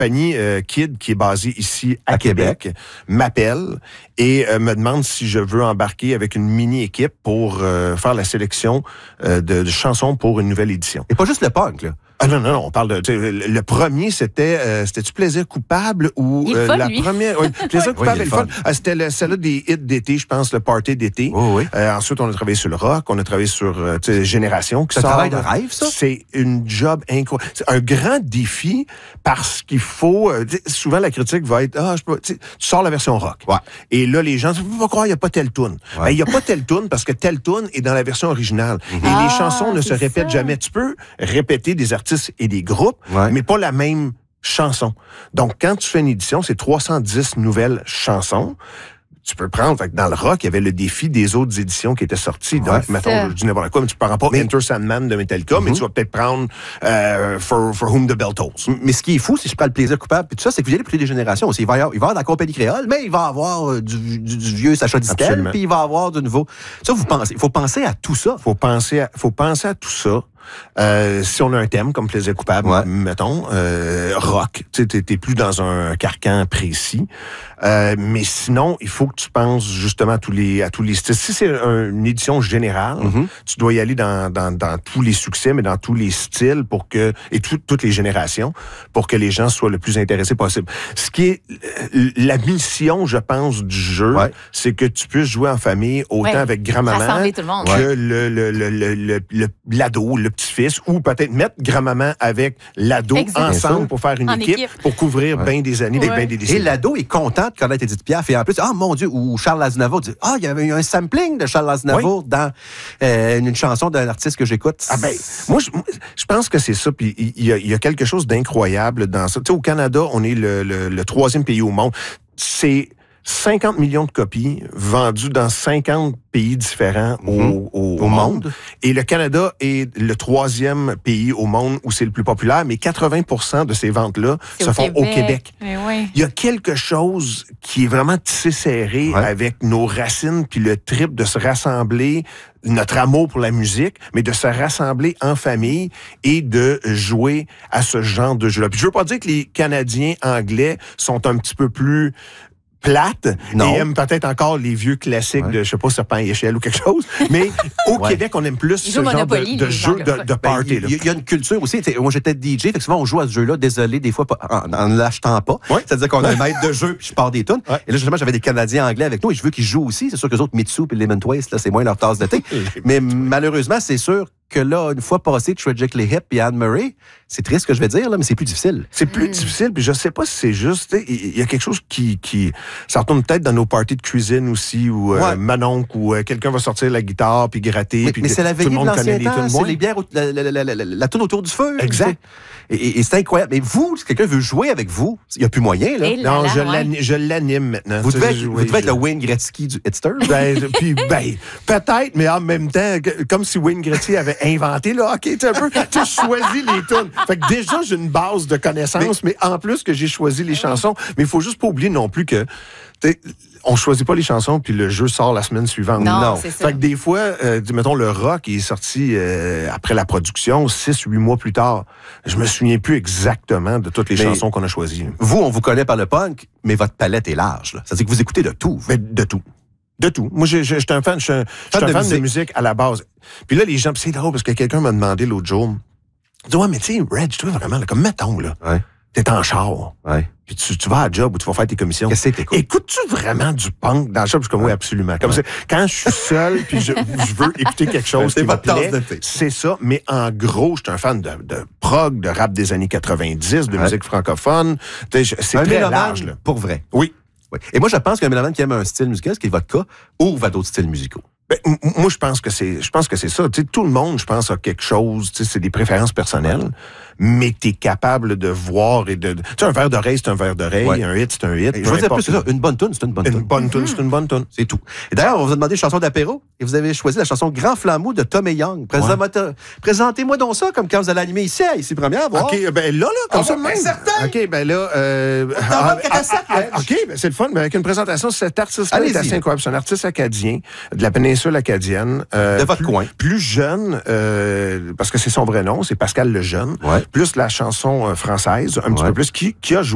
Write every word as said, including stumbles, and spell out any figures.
compagnie euh, Kid, qui est basée ici à, à Québec, Québec, m'appelle et euh, me demande si je veux embarquer avec une mini-équipe pour euh, faire la sélection euh, de, de chansons pour une nouvelle édition. Et pas juste le punk, là. Ah non, non, non, on parle de... Le premier, c'était... Euh, c'était-tu Plaisir coupable ou... Il est euh, fun, la lui. première... Oui, Plaisir coupable, oui, il est fun. Ah, c'était le, celle-là des hits d'été, je pense, le party d'été. Oh, oui. Euh, ensuite, on a travaillé sur le rock, on a travaillé sur euh, Génération. C'est un travail de rêve, ça? C'est une job incroyable. C'est un grand défi parce qu'il faut... Euh, souvent, la critique va être... Ah, je peux, tu sors la version rock. Ouais. Et là, les gens disent, vous va croire, il n'y a pas telle toune. Ouais. Ben, il n'y a pas telle toune parce que telle toune est dans la version originale. Mm-hmm. Et ah, les chansons ne se répètent ça. jamais. Tu peux répéter des artistes et des groupes, ouais. mais pas la même chanson. Donc, quand tu fais une édition, c'est trois cent dix nouvelles chansons. Tu peux prendre, fait que dans le rock, il y avait le défi des autres éditions qui étaient sorties. Ouais, donc, mettons, je dis n'importe quoi, mais tu prends pas mais, Enter Sandman de Metallica, mm-hmm. mais tu vas peut-être prendre euh, for, for Whom the Bell Tolls. Mais ce qui est fou, si je prends le plaisir coupable, puis tout ça, c'est que vous allez pour les générations aussi. Il va y avoir, il va y avoir de la compagnie créole, mais il va y avoir euh, du, du, du vieux Sacha Distel, puis il va y avoir du nouveau. Ça, vous pensez, il faut penser à tout ça. Faut penser à, faut penser à tout ça. Euh, si on a un thème comme plaisir coupable, ouais. mettons, euh, rock, tu sais, t'es, t'es plus dans un carcan précis. Euh, mais sinon, il faut que tu penses justement à tous les, à tous les styles. Si c'est un, une édition générale, mm-hmm. tu dois y aller dans, dans, dans tous les succès, mais dans tous les styles pour que, et tout, toutes les générations, pour que les gens soient le plus intéressés possible. Ce qui est la mission, je pense, du jeu, ouais. c'est que tu puisses jouer en famille autant ouais. avec grand-maman tout le monde. que Ouais. le, le, le, le, le, le, l'ado, le petit-fils, ou peut-être mettre grand-maman avec l'ado exact. Ensemble pour faire une équipe, équipe, pour couvrir ouais. bien des années, ouais. bien des décennies. Et l'ado est content de connaître Edith Piaf, et en plus, ah oh, mon Dieu, ou Charles Aznavour dit, ah, oh, il y avait eu un sampling de Charles Aznavour oui. dans euh, une chanson d'un artiste que j'écoute. Ah ben, moi, je, je pense que c'est ça, puis il y, y a quelque chose d'incroyable dans ça. Tu sais, au Canada, on est le, le, le troisième pays au monde. C'est cinquante millions de copies vendues dans cinquante pays différents mm-hmm. au, au, au monde. monde. Et le Canada est le troisième pays au monde où c'est le plus populaire, mais quatre-vingts pour cent de ces ventes-là c'est se font Québec. Au Québec. Oui. Il y a quelque chose qui est vraiment tissé serré ouais. avec nos racines, puis le trip de se rassembler, notre amour pour la musique, mais de se rassembler en famille et de jouer à ce genre de jeu-là. Puis je veux pas dire que les Canadiens anglais sont un petit peu plus plate non. et aime peut-être encore les vieux classiques ouais. de, je sais pas, Serpent et Échelle ou quelque chose, mais au ouais. Québec, on aime plus ce genre Monopoly, de, de jeu de, de party. Il ben, y, y a une culture aussi. Moi, j'étais D J, fait que souvent, on joue à ce jeu-là, désolé, des fois, en, en l'achetant pas. Ouais. C'est-à-dire qu'on a un maître de jeu, puis je pars des tunes. Ouais. Et là, justement, j'avais des Canadiens anglais avec nous, et je veux qu'ils jouent aussi. C'est sûr que les autres, Mitsu et Lemon Twist, là, c'est moins leur tasse de thé. Mais malheureusement, c'est sûr que là, une fois passé Tragically Hip et Anne Murray, c'est triste ce que je vais dire, là, mais c'est plus difficile. C'est plus mmh. difficile, puis je sais pas si c'est juste, il y a quelque chose qui, qui ça retourne peut-être dans nos parties de cuisine aussi, où euh, ouais. Manonc, où euh, quelqu'un va sortir la guitare, puis gratter, mais, puis mais c'est la veillée de l'ancien temps, c'est les bières, la, la, la, la, la, la toune autour du feu. Exact. Et, et, et c'est incroyable. Mais vous, si quelqu'un veut jouer avec vous, il n'y a plus moyen, là. Et non, là, je, là, l'anime, ouais. je l'anime maintenant. Vous devez, jouer, vous devez je... être le Wayne Gretzky du Hitster. Ben, puis, ben, peut-être, mais en même temps, comme si Wayne Gretzky avait inventé le hockey, tu sais, un peu, tu as choisi les tunes. Fait que déjà, j'ai une base de connaissances, mais, mais en plus que j'ai choisi les chansons. Mais il faut juste pas oublier non plus que, on choisit pas les chansons puis le jeu sort la semaine suivante. Non, non. C'est ça. Fait que des fois, euh, mettons, le rock est sorti euh, après la production, six, huit mois plus tard. Je me souviens plus exactement de toutes les mais chansons qu'on a choisies. Vous, on vous connaît par le punk, mais votre palette est large. Là. C'est-à-dire que vous écoutez de tout. Mais de tout. De tout. Moi, je suis un fan, je suis un, fan, de, fan musique. de musique à la base. Puis là, les gens, c'est drôle parce que quelqu'un m'a demandé l'autre jour, il dit, ouais, mais tu sais, Reg, toi, vraiment, là, comme mettons, là, ouais. t'es en char. Ouais. Puis tu, tu vas à job ou tu vas faire tes commissions. Qu'est-ce que t'écoutes? Écoutes-tu vraiment du punk dans le job? Je suis comme, oui, absolument. Comme ouais. Quand je suis seul puis je, je veux écouter quelque chose qui me plaît, c'est ça. Mais en gros, je suis un fan de, de prog, de rap des années quatre-vingt-dix, de ouais. musique francophone. C'est un très large, là. Pour vrai. Oui. oui. Et moi, je pense qu'un mélomane qui aime un style musical, ce qui est votre cas, ouvre à d'autres styles musicaux. Ben, m- moi, je pense que c'est, je pense que c'est ça. Tu sais, tout le monde, je pense, a quelque chose. Tu sais, c'est des préférences personnelles, mais t'es capable de voir et de. Tu sais, un verre d'oreille, c'est un verre d'oreille. Ouais. Un hit, c'est un hit. Je veux dire plus que ça. Une bonne tune, c'est une bonne tune. Une bonne tune, c'est une bonne tune. C'est tout. Et d'ailleurs, on vous a demandé une chanson d'apéro et vous avez choisi la chanson Grand Flambeau de Tom et Young. Présent- ouais. Présentez-moi donc ça, comme quand vous allez animer ici à Ici Première. Voir. OK, ben là, là, comme ah, ça, même. Certain. OK, ben là. Euh, ah, ah, ah, OK, ben c'est le fun. Ben avec une présentation, cet artiste-là est assez incroyable. C'est un artiste acadien, de la péninsule acadienne. Euh, de votre plus, coin. Plus jeune, euh, parce que c'est son vrai nom, c'est Pascal Lejeune. Ouais. Plus la chanson euh, française, un ouais. petit peu plus, qui, qui a joué